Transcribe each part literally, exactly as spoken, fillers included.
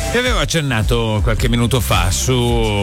Vi avevo accennato qualche minuto fa su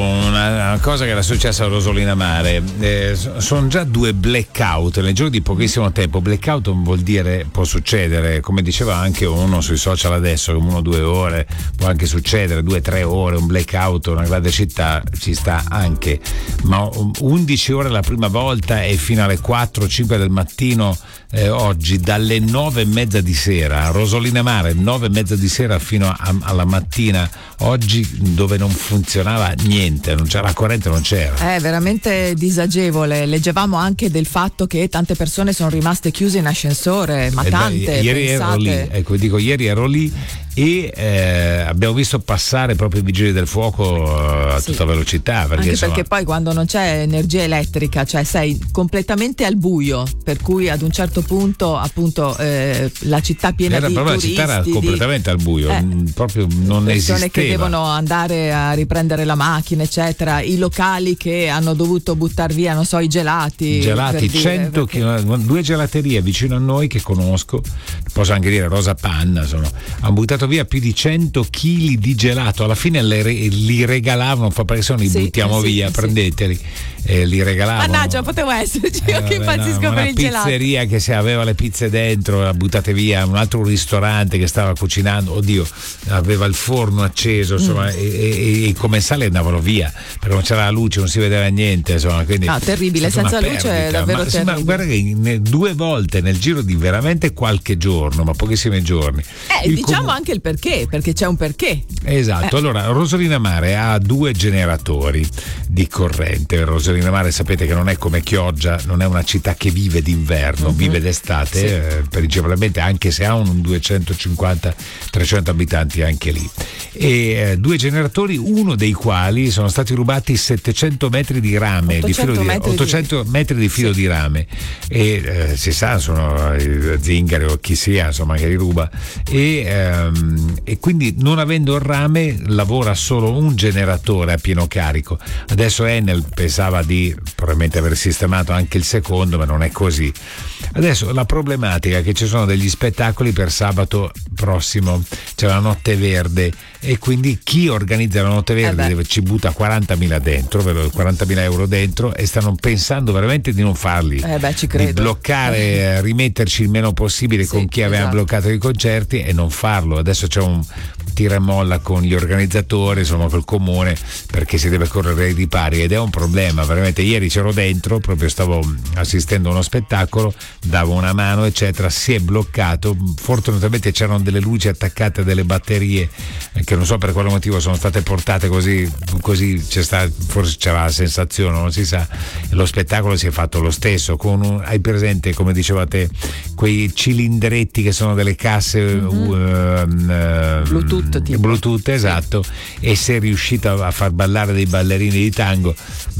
una cosa che era successa a Rosolina Mare. Eh, sono già due blackout nel giro di pochissimo tempo. Blackout vuol dire, può succedere, come diceva anche uno sui social adesso, come uno o due ore, può anche succedere, due o tre ore, un blackout, una grande città ci sta anche, ma undici ore la prima volta e fino alle quattro cinque del mattino. Eh, oggi dalle nove e mezza di sera, Rosolina Mare, nove e mezza di sera fino a, alla mattina oggi, dove non funzionava niente, non c'era la corrente, non c'era. È veramente disagevole. Leggevamo anche del fatto che tante persone sono rimaste chiuse in ascensore, ma eh, tante, ieri pensate. ero lì, ecco, dico ieri ero lì e eh, abbiamo visto passare proprio i vigili del fuoco a sì. tutta velocità, perché, anche insomma, perché poi quando non c'è energia elettrica, cioè sei completamente al buio, per cui ad un certo punto appunto eh, la città piena era di proprio turisti, la città era di, completamente al buio, eh, proprio non persone esisteva. che devono andare a riprendere la macchina eccetera, i locali che hanno dovuto buttare via, non so, i gelati gelati, dire, cento perché... due gelaterie vicino a noi che conosco, posso anche dire Rosa Panna, sono, hanno buttato via più di cento chili di gelato, alla fine le, li regalavano, perché se no li sì, buttiamo sì, via, sì. prendeteli, eh, li regalavano. Mannaggia, potevo esserci, io eh, che impazzisco una, per una il gelato. pizzeria che se aveva le pizze dentro la buttate via, un altro ristorante che stava cucinando, oddio, aveva il forno acceso, insomma, mm. e, e, e i commensali andavano via perché non c'era la luce, non si vedeva niente, insomma, quindi no, terribile, senza luce è davvero ma, terribile. ma guarda che in, due volte nel giro di veramente qualche giorno, ma pochissimi giorni. Eh, diciamo comu- anche il perché, perché c'è un perché. Esatto, eh. allora Rosolina Mare ha due generatori di corrente. Rosolina Mare sapete che non è come Chioggia, non è una città che vive d'inverno, mm-hmm. vive d'estate, sì. eh, principalmente, anche se ha un duecentocinquanta trecento abitanti anche lì. E eh, due generatori, uno dei quali sono stati rubati settecento metri di rame, di filo di, metri ottocento di... metri di filo sì. di rame, e eh, si sa, sono eh, zingari o chi sia, insomma, che li ruba, e, ehm, e quindi non avendo il rame lavora solo un generatore a pieno carico. Adesso Enel pensava di probabilmente aver sistemato anche il secondo, ma non è così. Adesso la problematica è che ci sono degli spettacoli per sabato prossimo, c'è la Notte Verde, e quindi chi organizza la Notte Verde eh deve, ci butta quarantamila dentro, quarantamila euro dentro, e stanno pensando veramente di non farli, eh beh, ci credo. di bloccare, eh. rimetterci il meno possibile sì, con chi aveva esatto. bloccato i concerti e non farlo. Adesso c'è un tira e molla con gli organizzatori, insomma col comune, perché si deve correre ai ripari, ed è un problema veramente. Ieri c'ero dentro, proprio stavo assistendo a uno spettacolo, davo una mano eccetera, si è bloccato. Fortunatamente c'erano delle luci attaccate, delle batterie che non so per quale motivo sono state portate così, così c'è sta, forse c'era la sensazione, non si sa, e lo spettacolo si è fatto lo stesso con un, hai presente, come dicevate, quei cilindretti che sono delle casse mm-hmm. uh, uh, Bluetooth, tipo. Bluetooth, esatto, e si è riuscito a far ballare dei ballerini di tango,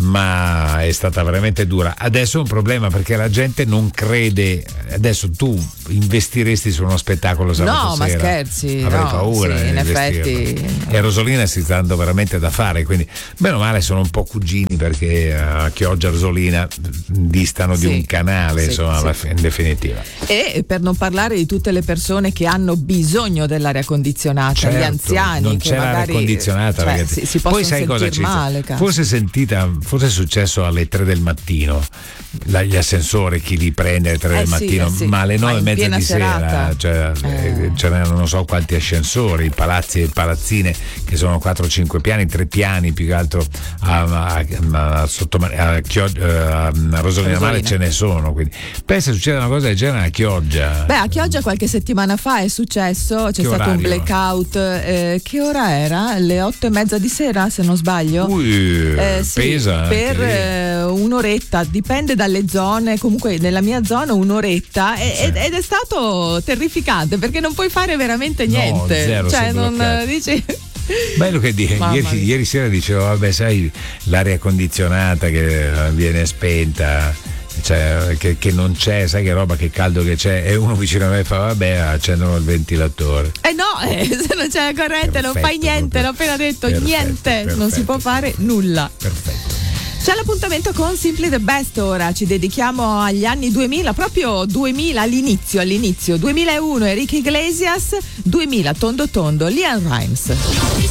ma è stata veramente dura. Adesso è un problema perché la gente non crede. Adesso tu investiresti su uno spettacolo sabato no, sera? ma scherzi, avrei no, paura sì, in effetti. E Rosolina si sta dando veramente da fare, quindi bene o male sono un po' cugini, perché uh, Chioggia e Rosolina distano sì, di un canale, sì, insomma, sì. in definitiva. E per non parlare di tutte le persone che hanno bisogno dell'aria condizionata, certo, gli anziani non che c'è magari, l'aria condizionata, cioè, ragazzi. Si, si possono poi sai sentir cosa male, c'è? Forse sentita, forse è successo alle tre del mattino, la, gli ascensori chi li prende alle tre eh del sì, mattino, eh sì. ma alle nove e mezza di serata. sera, cioè, eh. ce n'erano non so quanti ascensori, palazzi e palazzine che sono quattro cinque piani, tre piani più che altro a, a, a, a, sotto, a, Chiog- a, a Rosolina Mare ce ne sono, quindi pensa succede una cosa del genere a Chioggia. Beh, a Chioggia qualche settimana fa è successo, c'è che stato orario? un blackout, eh, che ora era? Le otto e mezza di sera, se non sbaglio. Ui, eh, sì, pesa per eh, un'oretta, dipende dalle zone, comunque nella mia zona un'oretta, e, sì. ed, ed è stato terrificante perché non puoi fare veramente niente, no, zero, cioè non dici. Bello che dici, ieri, ieri sera dicevo vabbè, sai, l'aria condizionata che viene spenta, cioè che, che non c'è, sai che roba, che caldo che c'è, e uno vicino a me fa vabbè, accendono il ventilatore. Eh no, eh, se non c'è la corrente perfetto, non fai niente, l'ho appena detto, perfetto, niente, perfetto, non si può fare nulla. Perfetto. C'è l'appuntamento con Simply the Best ora, ci dedichiamo agli anni duemila, proprio duemila all'inizio, all'inizio, duemilauno Enrique Iglesias, duemila Tondo Tondo, Liam Rimes.